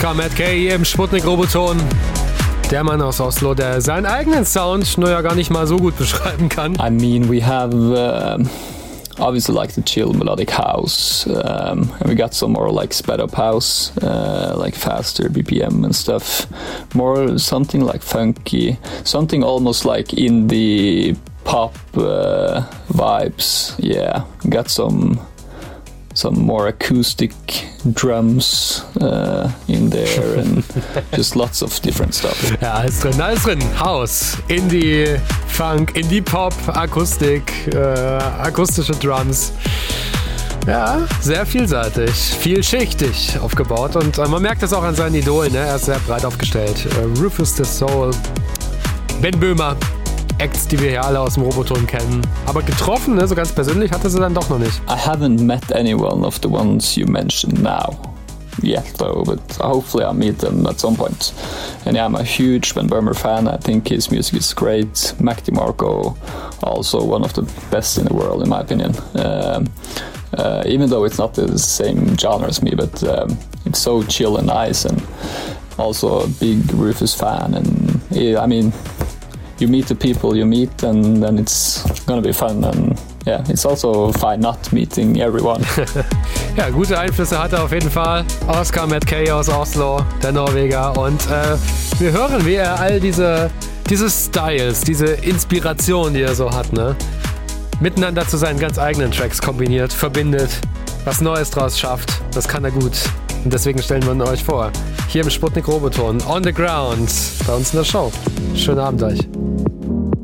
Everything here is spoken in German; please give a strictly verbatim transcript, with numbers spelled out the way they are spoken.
Oskar Matt Kay im Sputnik Roboton. Der Mann aus Oslo, der seinen eigenen Sound nur ja gar nicht mal so gut beschreiben kann. I mean, we have uh, obviously like the chill melodic house, um, and we got some more like sped up house, uh, like faster B P M and stuff. More something like funky, something almost like indie pop uh, vibes. Yeah, got some some more acoustic drums uh, in there and just lots of different stuff. Ja, alles drin, alles drin. House, Indie, Funk, Indie Pop, Akustik, äh, akustische Drums. Ja, sehr vielseitig, vielschichtig aufgebaut und äh, man merkt das auch an seinen Idolen, ne? Er ist sehr breit aufgestellt. Äh, Rufus the Soul, Ben Böhmer, Acts, die wir hier alle aus dem Roboton kennen. Aber getroffen, ne, so ganz persönlich, hatte sie dann doch noch nicht. I haven't met anyone of the ones you mentioned now yet, though, but hopefully I'll meet them at some point. And yeah, I'm a huge Ben Böhmer fan. I think his music is great. Mac DeMarco, also one of the best in the world, in my opinion. Um, uh, even though it's not the same genre as me, but um, it's so chill and nice, and also a big Rufus fan. And yeah, I mean, you meet the people you meet, and then it's gonna be fun. And yeah, it's also fine not meeting everyone. Ja, gute Einflüsse hat er auf jeden Fall. Oskar Matt Kay aus Oslo, der Norweger. Und äh, wir hören, wie er all diese, diese Styles, diese Inspiration, die er so hat, ne, miteinander zu seinen ganz eigenen Tracks kombiniert, verbindet, was Neues draus schafft. Das kann er gut. Und deswegen stellen wir ihn euch vor. Hier im Sputnik Roboton, on the ground, bei uns in der Show. Schönen Abend euch.